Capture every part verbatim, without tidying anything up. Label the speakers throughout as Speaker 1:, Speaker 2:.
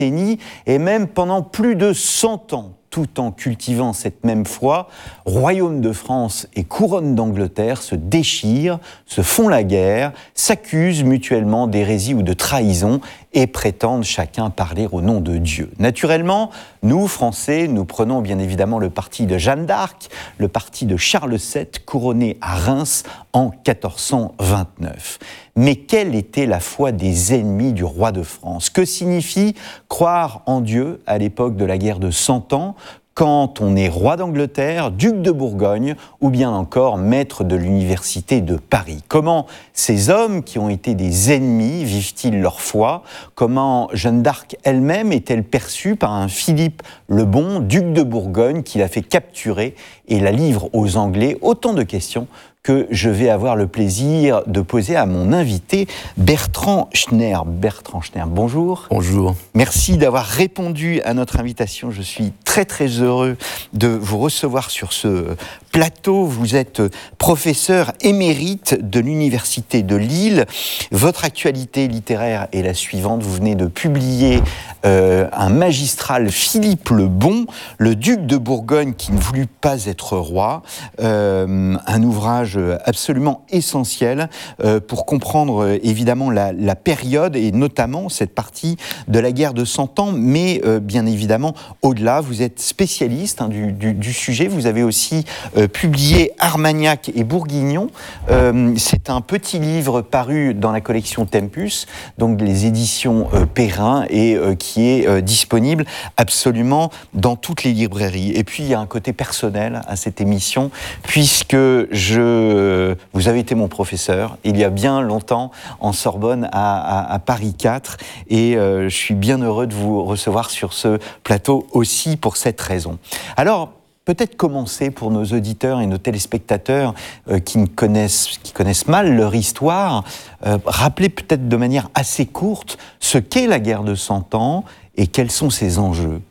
Speaker 1: et même pendant plus de cent ans, tout en cultivant cette même foi, royaume de France et couronne d'Angleterre se déchirent, se font la guerre, s'accusent mutuellement d'hérésie ou de trahison et prétendent chacun parler au nom de Dieu. Naturellement, nous, Français, nous prenons bien évidemment le parti de Jeanne d'Arc, le parti de Charles sept, couronné à Reims en quatorze cent vingt-neuf. Mais quelle était la foi des ennemis du roi de France? Que signifie croire en Dieu à l'époque de la guerre de Cent Ans, quand on est roi d'Angleterre, duc de Bourgogne ou bien encore maître de l'université de Paris? Comment ces hommes qui ont été des ennemis vivent-ils leur foi? Comment Jeanne d'Arc elle-même est-elle perçue par un Philippe le Bon, duc de Bourgogne, qui l'a fait capturer et la livre aux Anglais? Autant de questions que je vais avoir le plaisir de poser à mon invité, Bertrand Schnerb. Bertrand Schnerb, bonjour.
Speaker 2: Bonjour.
Speaker 1: Merci d'avoir répondu à notre invitation. Je suis très très heureux de vous recevoir sur ce plateau. Vous êtes professeur émérite de l'Université de Lille. Votre actualité littéraire est la suivante. Vous venez de publier euh, un magistral Philippe le Bon, le duc de Bourgogne qui ne voulut pas être roi. Euh, un ouvrage absolument essentiel euh, pour comprendre euh, évidemment la, la période et notamment cette partie de la guerre de Cent Ans, mais euh, bien évidemment au-delà. Vous êtes spécialiste hein, du, du, du sujet. Vous avez aussi euh, publié Armagnac et Bourguignon. Euh, c'est un petit livre paru dans la collection Tempus, donc les éditions euh, Perrin, et euh, qui est euh, disponible absolument dans toutes les librairies. Et puis il y a un côté personnel à cette émission, puisque je vous avez été mon professeur il y a bien longtemps en Sorbonne à, à, à Paris quatre, et euh, je suis bien heureux de vous recevoir sur ce plateau aussi pour cette raison. Alors, peut-être commencer pour nos auditeurs et nos téléspectateurs euh, qui, ne connaissent, qui connaissent mal leur histoire, euh, rappeler peut-être de manière assez courte ce qu'est la guerre de Cent Ans et quels sont ses enjeux.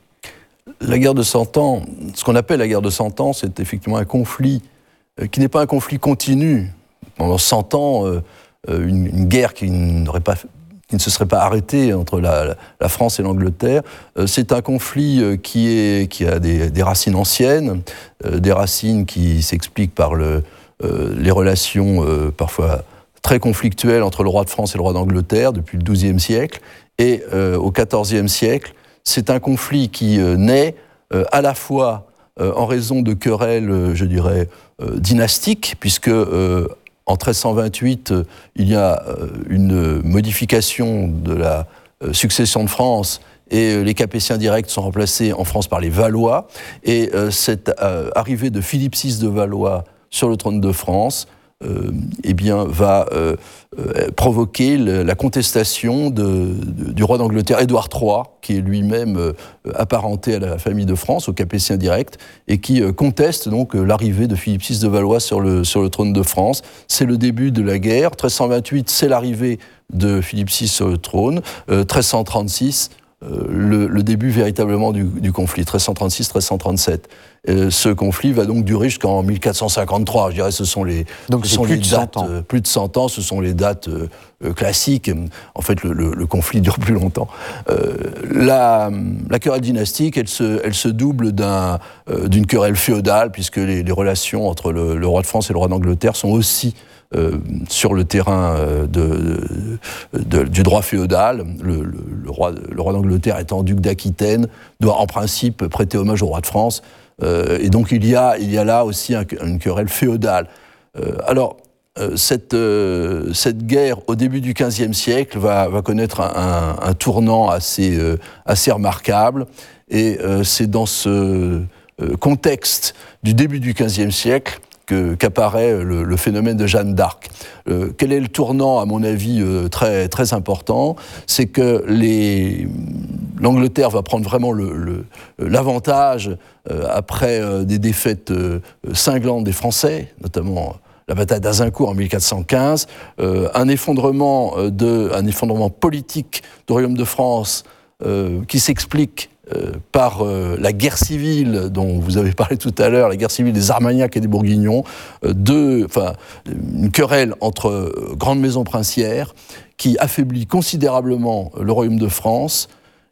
Speaker 2: La guerre de Cent Ans, ce qu'on appelle la guerre de Cent Ans, c'est effectivement un conflit qui n'est pas un conflit continu. Pendant cent ans, euh, une, une guerre qui, n'aurait pas, qui ne se serait pas arrêtée entre la, la France et l'Angleterre, euh, c'est un conflit euh, qui, est, qui a des, des racines anciennes, euh, des racines qui s'expliquent par le, euh, les relations euh, parfois très conflictuelles entre le roi de France et le roi d'Angleterre depuis le douzième siècle. Et euh, au quatorzième siècle, c'est un conflit qui euh, naît euh, à la fois euh, en raison de querelles, euh, je dirais, euh, dynastiques, puisque euh, en treize cent vingt-huit, euh, il y a euh, une modification de la euh, succession de France et euh, les Capétiens directs sont remplacés en France par les Valois. Et euh, cette euh, arrivée de Philippe six de Valois sur le trône de France Euh, eh bien, va euh, euh, provoquer le, la contestation de, de, du roi d'Angleterre, Édouard trois, qui est lui-même euh, apparenté à la famille de France, aux Capétiens directs, et qui euh, conteste donc euh, l'arrivée de Philippe six de Valois sur le, sur le trône de France. C'est le début de la guerre. treize cent vingt-huit, c'est l'arrivée de Philippe six sur le trône. Euh, treize cent trente-six, euh, le, le début véritablement du, du conflit. treize cent trente-six treize cent trente-sept. Euh, ce conflit va donc durer jusqu'en mille quatre cent cinquante-trois. Je dirais, ce sont les,
Speaker 1: donc
Speaker 2: ce sont
Speaker 1: plus
Speaker 2: les
Speaker 1: de
Speaker 2: dates,
Speaker 1: cent ans.
Speaker 2: Euh, plus de cent ans. Ce sont les dates euh, euh, classiques. En fait, le, le, le conflit dure plus longtemps. Euh, la, la querelle dynastique, elle se, elle se double d'un, euh, d'une querelle féodale, puisque les, les relations entre le, le roi de France et le roi d'Angleterre sont aussi Euh, sur le terrain euh, de, de, de, du droit féodal. Le, le, le roi, le roi d'Angleterre étant duc d'Aquitaine doit en principe prêter hommage au roi de France. Euh, et donc il y a, il y a là aussi un, une querelle féodale. Euh, alors, euh, cette, euh, cette guerre, au début du quinzième siècle, va, va connaître un, un, un tournant assez, euh, assez remarquable. Et euh, c'est dans ce euh, contexte du début du quinzième siècle Que, qu'apparaît le, le phénomène de Jeanne d'Arc. Euh, quel est le tournant, à mon avis, euh, très, très important? C'est que les, l'Angleterre va prendre vraiment le, le, l'avantage, euh, après euh, des défaites euh, cinglantes des Français, notamment la bataille d'Azincourt en mille quatre cent quinze, euh, un, effondrement de, un effondrement politique du Royaume de France euh, qui s'explique Euh, par euh, la guerre civile dont vous avez parlé tout à l'heure, la guerre civile des Armagnacs et des Bourguignons, euh, deux, enfin, une querelle entre euh, grandes maisons princières qui affaiblit considérablement le royaume de France,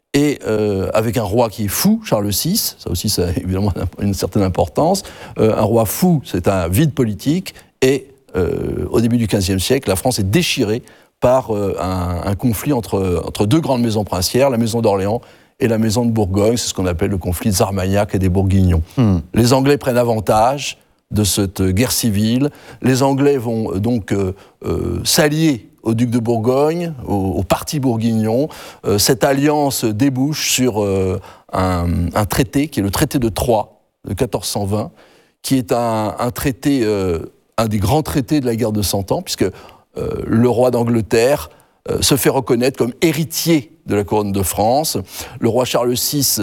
Speaker 2: et euh, avec un roi qui est fou, Charles six, ça aussi ça a évidemment une certaine importance, euh, un roi fou, c'est un vide politique, et euh, au début du quinzième siècle, la France est déchirée par euh, un, un conflit entre, entre deux grandes maisons princières, la maison d'Orléans et la maison de Bourgogne, c'est ce qu'on appelle le conflit des Armagnacs et des Bourguignons. Hmm. Les Anglais prennent avantage de cette guerre civile, les Anglais vont donc euh, euh, s'allier au duc de Bourgogne, au, au parti bourguignon. Euh, cette alliance débouche sur euh, un, un traité, qui est le traité de Troyes, de quatorze cent vingt, qui est un, un traité, euh, un des grands traités de la guerre de Cent Ans, puisque euh, le roi d'Angleterre euh, se fait reconnaître comme héritier de la couronne de France. Le roi Charles six,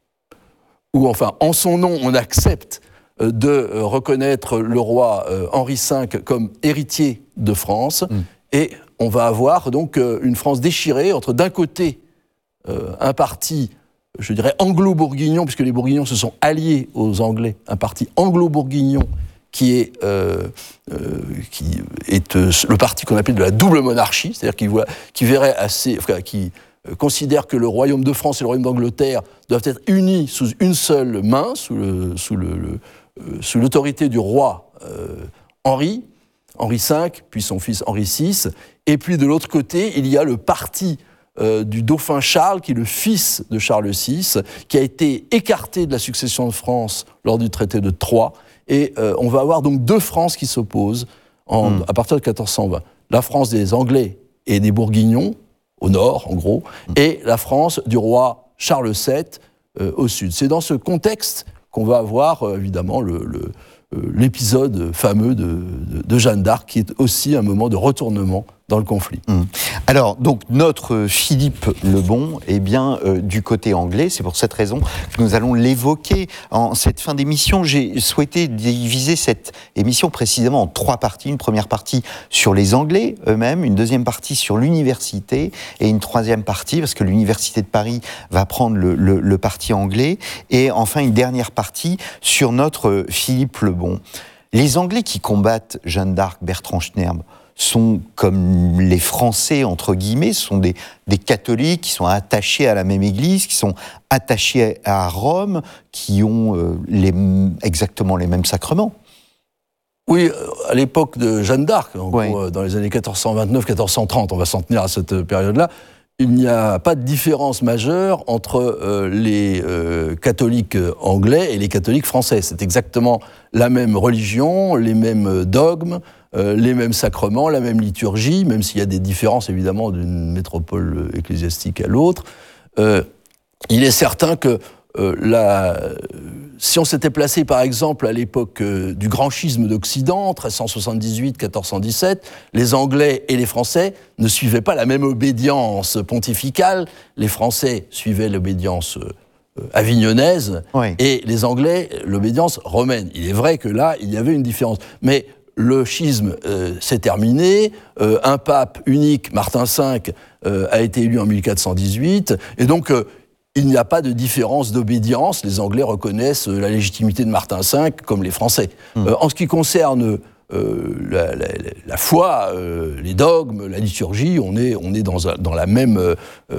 Speaker 2: ou enfin, en son nom, on accepte euh, de euh, reconnaître le roi euh, Henri cinq comme héritier de France, mmh. et on va avoir donc une France déchirée entre, d'un côté, euh, un parti, je dirais, anglo-bourguignon, puisque les Bourguignons se sont alliés aux Anglais, un parti anglo-bourguignon qui est, euh, euh, qui est euh, le parti qu'on appelle de la double monarchie, c'est-à-dire qui, voit, qui verrait assez, enfin, qui euh, considère que le royaume de France et le royaume d'Angleterre doivent être unis sous une seule main, sous, le, sous, le, le, euh, sous l'autorité du roi euh, Henri, Henri cinq, puis son fils Henri six, et puis de l'autre côté, il y a le parti euh, du dauphin Charles, qui est le fils de Charles six, qui a été écarté de la succession de France lors du traité de Troyes, et euh, on va avoir donc deux Frances qui s'opposent en, mmh. à partir de quatorze cent vingt. La France des Anglais et des Bourguignons, au nord en gros, mmh. et la France du roi Charles sept, euh, au sud. C'est dans ce contexte qu'on va avoir euh, évidemment le... le l'épisode fameux de, de, de Jeanne d'Arc, qui est aussi un moment de retournement dans le conflit.
Speaker 1: Mmh. Alors, donc, notre Philippe le Bon est bien euh, du côté anglais. C'est pour cette raison que nous allons l'évoquer en cette fin d'émission. J'ai souhaité diviser cette émission précisément en trois parties. Une première partie sur les Anglais eux-mêmes, une deuxième partie sur l'université, et une troisième partie, parce que l'université de Paris va prendre le, le, le parti anglais, et enfin une dernière partie sur notre Philippe le Bon. Les Anglais qui combattent Jeanne d'Arc, Bertrand Schnerb, sont comme les Français, entre guillemets, sont des, des catholiques qui sont attachés à la même église, qui sont attachés à Rome, qui ont euh, les, exactement les mêmes sacrements.
Speaker 2: Oui, à l'époque de Jeanne d'Arc, en oui. gros, dans les années quatorze cent vingt-neuf quatorze cent trente, on va s'en tenir à cette période-là, il n'y a pas de différence majeure entre euh, les euh, catholiques anglais et les catholiques français. C'est exactement la même religion, les mêmes dogmes, euh, les mêmes sacrements, la même liturgie, même s'il y a des différences évidemment d'une métropole ecclésiastique à l'autre. Euh, il est certain que euh, la, si on s'était placé par exemple à l'époque euh, du grand schisme d'Occident, treize cent soixante-dix-huit quatorze cent dix-sept, les Anglais et les Français ne suivaient pas la même obédience pontificale. Les Français suivaient l'obédience euh, avignonnaise, oui. et les Anglais l'obédience romaine. Il est vrai que là, il y avait une différence. Mais le schisme euh, s'est terminé, euh, un pape unique, Martin cinq, euh, a été élu en mille quatre cent dix-huit, et donc euh, il n'y a pas de différence d'obédience. Les Anglais reconnaissent la légitimité de Martin cinq comme les Français. Mmh. Euh, en ce qui concerne euh, la, la, la foi, euh, les dogmes, la liturgie, on est, on est dans, un, dans la même, euh,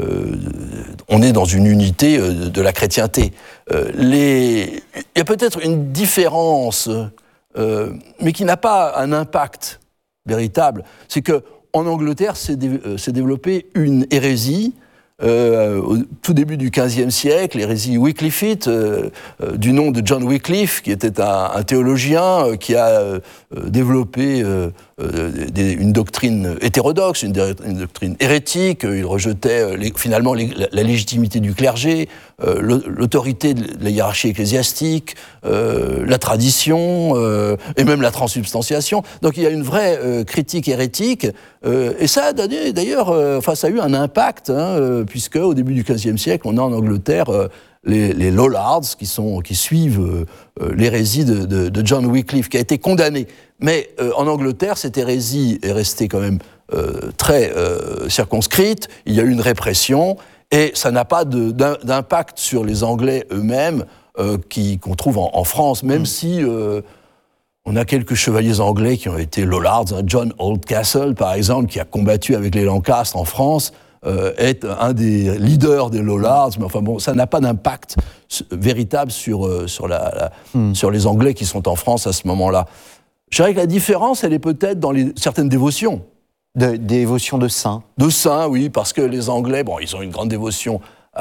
Speaker 2: on est dans une unité euh, de la chrétienté. Euh, les, il y a peut-être une différence, euh, mais qui n'a pas un impact véritable. C'est que en Angleterre s'est, dé, euh, s'est développée une hérésie. Euh, au tout début du quinzième siècle, l'hérésie Wycliffite, euh, euh, du nom de John Wycliffe, qui était un, un théologien euh, qui a euh, développé euh, euh, des, une doctrine hétérodoxe, une, une doctrine hérétique. Il rejetait les, finalement les, la, la légitimité du clergé, euh, l'autorité de la hiérarchie ecclésiastique, euh, la tradition euh, et même la transsubstantiation. Donc il y a une vraie euh, critique hérétique, euh, et ça a donné d'ailleurs, euh, enfin ça a eu un impact, hein, euh, puisque au début du quinzième siècle, on a en Angleterre euh, les, les Lollards qui, sont, qui suivent euh, l'hérésie de, de, de John Wycliffe, qui a été condamné. Mais euh, en Angleterre, cette hérésie est restée quand même euh, très euh, circonscrite. Il y a eu une répression, et ça n'a pas de, d'impact sur les Anglais eux-mêmes euh, qui, qu'on trouve en, en France, même mmh. si euh, on a quelques chevaliers anglais qui ont été Lollards. Hein, John Oldcastle, par exemple, qui a combattu avec les Lancastres en France. euh, est un des leaders des Lollards, mais enfin bon, ça n'a pas d'impact véritable sur, euh, sur, la, la, mm. sur les Anglais qui sont en France à ce moment-là. Je dirais que la différence, elle est peut-être dans les, certaines dévotions.
Speaker 1: De, dévotion de saints.
Speaker 2: De saints, oui, parce que les Anglais, bon, ils ont une grande dévotion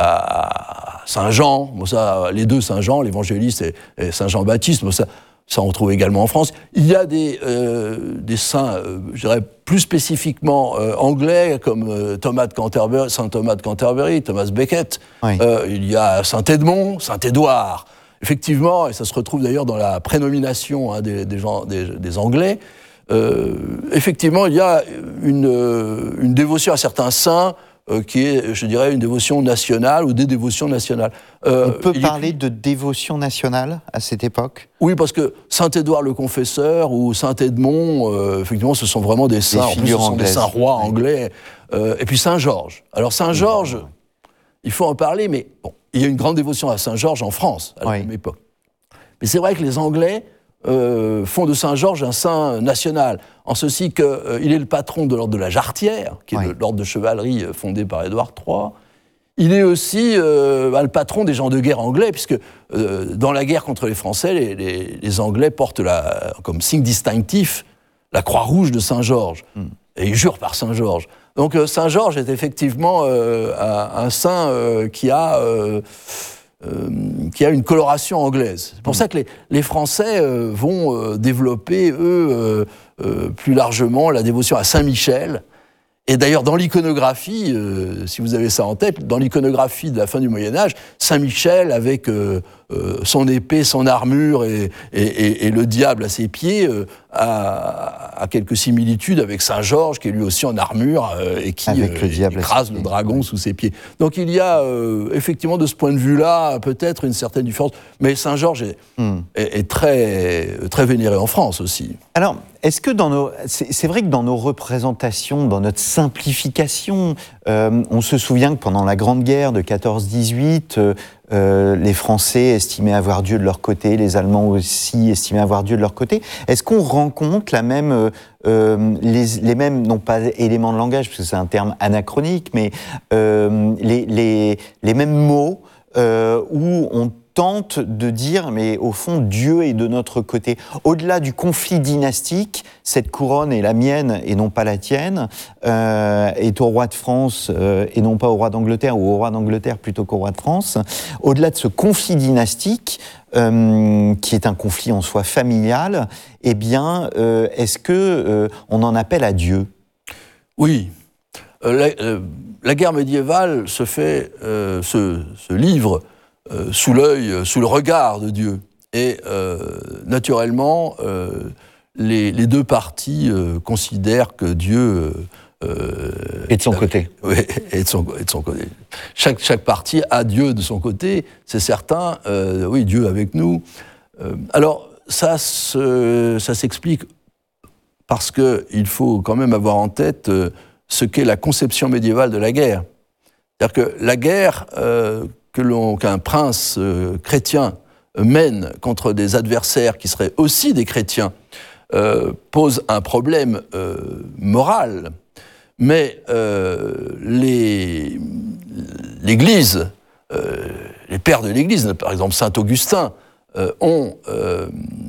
Speaker 2: à Saint-Jean, bon, ça, les deux Saint-Jean, l'évangéliste et, et Saint-Jean-Baptiste, bon, ça, ça on trouve également en France. Il y a des, euh, des saints, euh, je dirais plus spécifiquement euh, anglais, comme euh, Thomas de Canterbury, Saint Thomas de Canterbury, Thomas Becket. Oui. Euh, il y a Saint-Édmond, Saint-Édouard. Effectivement, et ça se retrouve d'ailleurs dans la prénomination hein, des, des, gens, des, des Anglais. Euh, effectivement, il y a une, une dévotion à certains saints euh, qui est, je dirais, une dévotion nationale ou des dévotions nationales.
Speaker 1: Euh, On peut parler de dévotion nationale à cette époque ?
Speaker 2: Oui, parce que Saint-Édouard le Confesseur ou Saint-Édmond, euh, effectivement, ce sont vraiment des saints,
Speaker 1: des
Speaker 2: en plus, ce sont
Speaker 1: anglaises.
Speaker 2: des saints rois anglais. Euh, et puis Saint-Georges. Alors Saint-Georges, oui. il faut en parler, mais bon, il y a une grande dévotion à Saint-Georges en France à la oui. même époque. Mais c'est vrai que les Anglais Euh, font de Saint-Georges un saint national, en ceci qu'il euh, est le patron de l'ordre de la Jarretière, qui est oui. l'ordre de chevalerie fondé par Édouard trois. Il est aussi euh, bah, le patron des gens de guerre anglais, puisque euh, dans la guerre contre les Français, les, les, les Anglais portent la, comme signe distinctif la croix rouge de Saint-Georges, mm. et ils jurent par Saint-Georges. Donc euh, Saint-Georges est effectivement euh, un, un saint euh, qui a... Euh, Euh, qui a une coloration anglaise. C'est pour mmh. ça que les, les Français euh, vont euh, développer, eux, euh, euh, plus largement la dévotion à Saint-Michel. Et d'ailleurs, dans l'iconographie, euh, si vous avez ça en tête, dans l'iconographie de la fin du Moyen-Âge, Saint-Michel, avec euh, euh, son épée, son armure et, et, et, et le diable à ses pieds, euh, a, a quelques similitudes avec Saint-Georges, qui est lui aussi en armure euh, et qui
Speaker 1: avec le
Speaker 2: euh,
Speaker 1: diable
Speaker 2: écrase le dragon sous ses pieds. Donc il y a euh, effectivement, de ce point de vue-là, peut-être une certaine différence. Mais Saint-Georges est, mm. est, est très, très vénéré en France aussi.
Speaker 1: Alors, est-ce que dans nos... C'est, c'est vrai que dans nos représentations, dans notre simplification, euh, on se souvient que pendant la Grande Guerre de quatorze dix-huit, euh, euh, les Français estimaient avoir Dieu de leur côté, les Allemands aussi estimaient avoir Dieu de leur côté. Est-ce qu'on rencontre la même, euh, euh, les, les mêmes, non pas éléments de langage, parce que c'est un terme anachronique, mais euh, les, les, les mêmes mots euh, où on tente de dire, mais au fond, Dieu est de notre côté. Au-delà du conflit dynastique, cette couronne est la mienne et non pas la tienne, euh, est au roi de France euh, et non pas au roi d'Angleterre, ou au roi d'Angleterre plutôt qu'au roi de France. Au-delà de ce conflit dynastique, euh, qui est un conflit en soi familial, eh bien, euh, est-ce que euh, on en appelle à Dieu ?
Speaker 2: Oui. Euh, la, euh, la guerre médiévale se fait, euh, se, se livre Euh, sous l'œil, euh, sous le regard de Dieu. Et euh, naturellement, euh, les, les deux parties euh, considèrent que Dieu
Speaker 1: euh, est de son
Speaker 2: euh,
Speaker 1: côté.
Speaker 2: Oui, est de son, est de son côté. Chaque, chaque partie a Dieu de son côté, c'est certain. Euh, oui, Dieu avec nous. Euh, alors, ça, se, ça s'explique parce qu'il faut quand même avoir en tête euh, ce qu'est la conception médiévale de la guerre. C'est-à-dire que la guerre... Euh, que l'on, qu'un prince euh, chrétien mène contre des adversaires qui seraient aussi des chrétiens, euh, pose un problème euh, moral. Mais euh, les, l'Église, euh, les pères de l'Église, par exemple Saint Augustin, euh, ont, euh,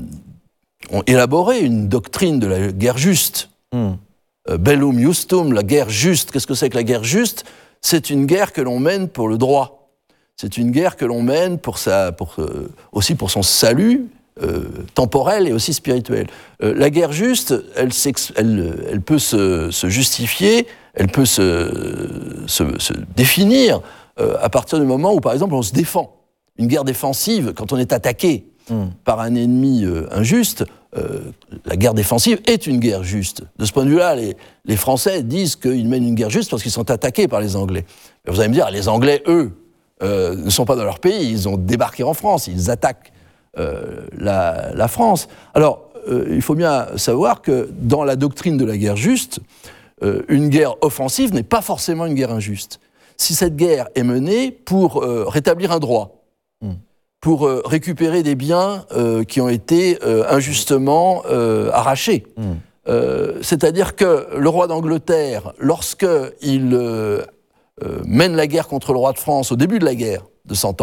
Speaker 2: ont élaboré une doctrine de la guerre juste. Mm. Euh, Bellum justum, la guerre juste. Qu'est-ce que c'est que la guerre juste ? C'est une guerre que l'on mène pour le droit. C'est une guerre que l'on mène pour sa, pour, euh, aussi pour son salut euh, temporel et aussi spirituel. Euh, la guerre juste, elle, elle, elle peut se, se justifier, elle peut se, se, se définir euh, à partir du moment où, par exemple, on se défend. Une guerre défensive, quand on est attaqué mmh. par un ennemi euh, injuste, euh, la guerre défensive est une guerre juste. De ce point de vue-là, les, les Français disent qu'ils mènent une guerre juste parce qu'ils sont attaqués par les Anglais. Mais vous allez me dire, les Anglais, eux, Euh, ne sont pas dans leur pays, ils ont débarqué en France, ils attaquent euh, la, la France. Alors, euh, il faut bien savoir que dans la doctrine de la guerre juste, euh, une guerre offensive n'est pas forcément une guerre injuste. Si cette guerre est menée pour euh, rétablir un droit, mmh. pour euh, récupérer des biens euh, qui ont été euh, injustement euh, arrachés, mmh. euh, c'est-à-dire que le roi d'Angleterre, lorsqu'il euh, euh, mène la guerre contre le roi de France au début de la guerre de Cent Ans.